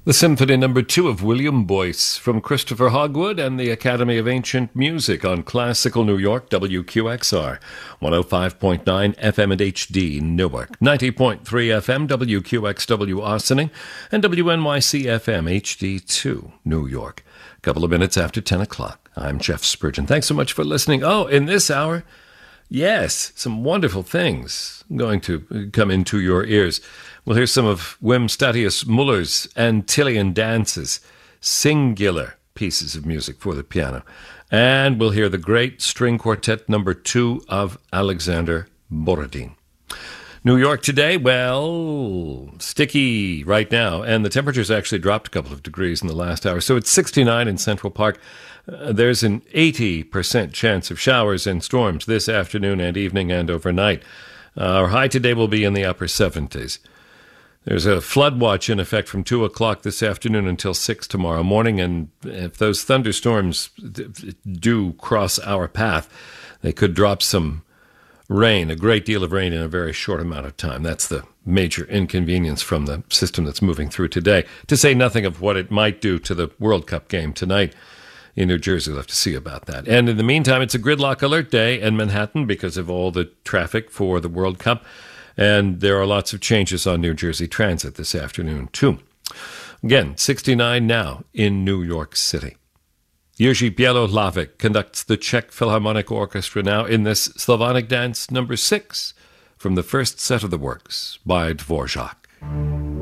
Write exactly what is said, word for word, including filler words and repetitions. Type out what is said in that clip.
The Symphony Number Two of William Boyce from Christopher Hogwood and the Academy of Ancient Music on Classical New York, W Q X R, one oh five point nine F M and H D Newark, ninety point three F M W Q X W Ossining, and W N Y C F M H D two New York. A couple of minutes after ten o'clock. I'm Jeff Spurgeon. Thanks so much for listening. Oh, in this hour, yes, some wonderful things going to come into your ears. We'll hear some of Wim Statius Muller's Antillian dances, singular pieces of music for the piano. And we'll hear the great string quartet number two of Alexander Borodin. New York today, well, sticky right now, and the temperature's actually dropped a couple of degrees in the last hour. So it's sixty-nine in Central Park. Uh, there's an eighty percent chance of showers and storms this afternoon and evening and overnight. Uh, our high today will be in the upper seventies. There's a flood watch in effect from two o'clock this afternoon until six tomorrow morning, and if those thunderstorms do cross our path, they could drop some rain, a great deal of rain in a very short amount of time. That's the major inconvenience from the system that's moving through today, to say nothing of what it might do to the World Cup game tonight in New Jersey. We'll have to see about that. And in the meantime, it's a gridlock alert day in Manhattan because of all the traffic for the World Cup. And there are lots of changes on New Jersey Transit this afternoon, too. Again, sixty-nine now in New York City. Jiří Bělohlavek conducts the Czech Philharmonic Orchestra now in this Slavonic dance number six from the first set of the works by Dvorak.